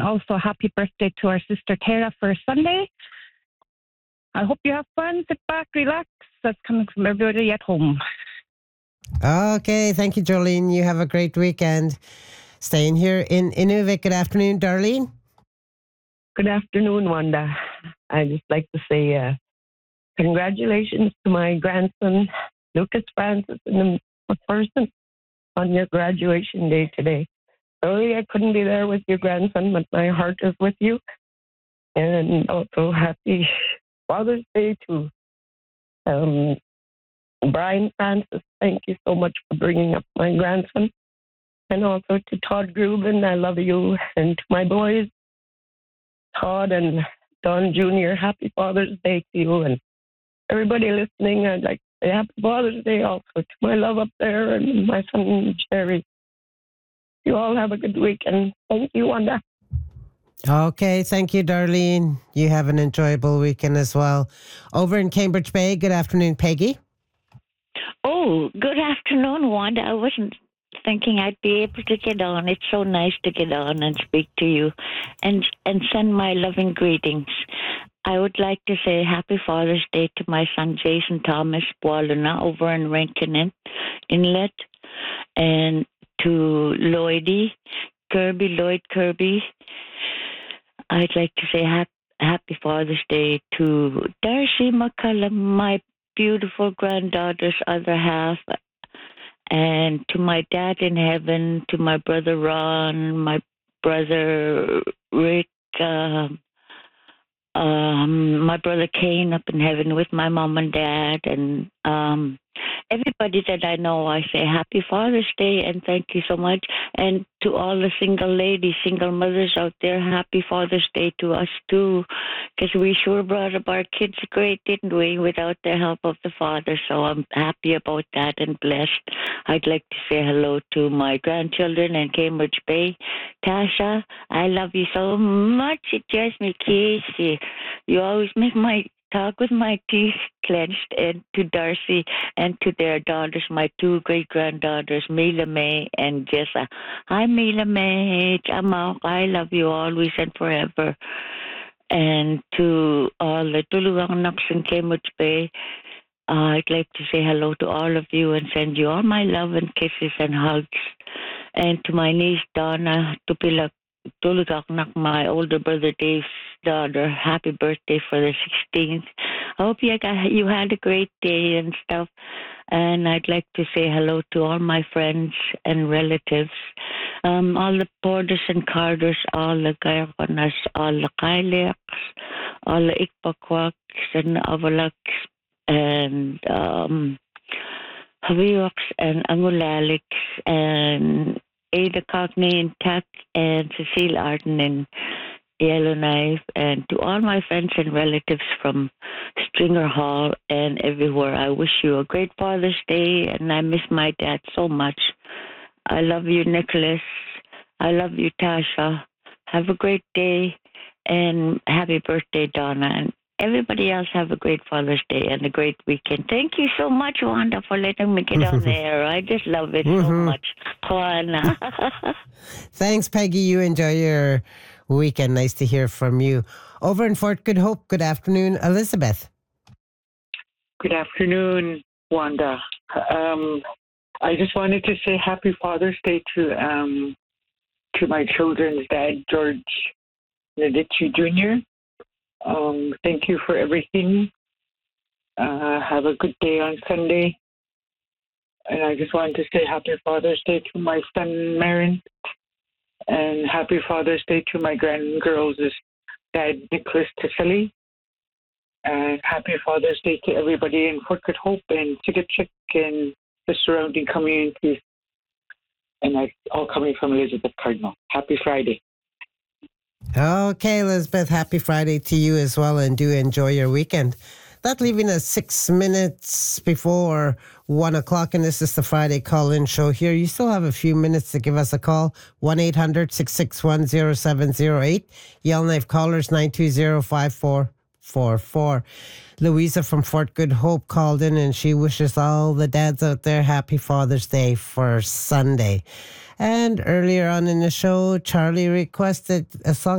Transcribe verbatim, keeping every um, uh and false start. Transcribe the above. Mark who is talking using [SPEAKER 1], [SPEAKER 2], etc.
[SPEAKER 1] also happy birthday to our sister Tara for Sunday. I hope you have fun, sit back, relax. That's coming from everybody at home.
[SPEAKER 2] Okay, thank you, Jolene. You have a great weekend. Staying here in Inuvik. Good afternoon, Darlene.
[SPEAKER 3] Good afternoon, Wanda. I just like to say uh, congratulations to my grandson, Lucas Francis, in the person on your graduation day today. Sorry I couldn't be there with your grandson, but my heart is with you. And also happy Father's Day to um, Brian Francis. Thank you so much for bringing up my grandson. And also to Todd Grubin, I love you. And to my boys, Todd and Don Junior, happy Father's Day to you. And everybody listening, I'd like to say happy Father's Day also to my love up there and my son Jerry. You all have a good weekend. Thank you, Wanda.
[SPEAKER 2] Okay, thank you, Darlene. You have an enjoyable weekend as well. Over in Cambridge Bay, good afternoon, Peggy.
[SPEAKER 4] Oh, good afternoon, Wanda. I wasn't thinking I'd be able to get on. It's so nice to get on and speak to you and and send my loving greetings. I would like to say happy Father's Day to my son Jason Thomas Boaluna over in Rankin Inlet, and to Lloydie Kirby, Lloyd Kirby. I'd like to say happy, happy Father's Day to Darcy McCullum, my beautiful granddaughter's other half, and to my dad in heaven, to my brother Ron, my brother Rick, uh, um, my brother Kane up in heaven with my mom and dad, and um, everybody that I know, I say happy Father's Day and thank you so much. And to all the single ladies, single mothers out there, happy Father's Day to us too, because we sure brought up our kids great, didn't we, without the help of the Father. So I'm happy about that and blessed. I'd like to say hello to my grandchildren in Cambridge Bay. Tasha, I love you so much. It drives me crazy. You always make my talk with my teeth clenched. And to Darcy and to their daughters, my two great-granddaughters, Mila May and Jessa. Hi, Mila May. Amok, I love you always and forever. And to all the Tulugang Naks in Cambridge Bay, uh, I'd like to say hello to all of you and send you all my love and kisses and hugs. And to my niece, Donna, to Pilak, Tulugaknak, my older brother Dave's daughter, happy birthday for the sixteenth. I hope you, got, you had a great day and stuff. And I'd like to say hello to all my friends and relatives, um, all the Porters and Carters, all the Gayakonas, all the Kaileks, all the Ikpakwaks and Avalaks and um, Haviwaks and Angulaliks and Ada Cockney and Tack and Cecile Arden and Yellowknife, and to all my friends and relatives from Stringer Hall and everywhere. I wish you a great Father's Day, and I miss my dad so much. I love you, Nicholas. I love you, Tasha. Have a great day, and happy birthday, Donna. And everybody else have a great Father's Day and a great weekend. Thank you so much, Wanda, for letting me get on the air. I just love it so much. Juana.
[SPEAKER 2] Thanks, Peggy. You enjoy your weekend. Nice to hear from you. Over in Fort Good Hope, good afternoon, Elizabeth.
[SPEAKER 5] Good afternoon, Wanda. Um, I just wanted to say happy Father's Day to um, to my children's dad, George Nadici Junior Um, thank you for everything. Uh, have a good day on Sunday. And I just wanted to say happy Father's Day to my son, Marin. And happy Father's Day to my grandgirls' dad, Nicholas Tisselly. And happy Father's Day to everybody in Fort Good Hope and Sigachik and the surrounding communities. And that's all coming from Elizabeth Cardinal. Happy Friday.
[SPEAKER 2] Okay, Elizabeth, happy Friday to you as well, and do enjoy your weekend. That leaving us six minutes before one o'clock, and this is the Friday call-in show here. You still have a few minutes to give us a call, one eight hundred six six one zero seven zero eight. Yellowknife callers, nine two zero five four four four. Louisa from Fort Good Hope called in, and she wishes all the dads out there happy Father's Day for Sunday. And earlier on in the show, Charlie requested a song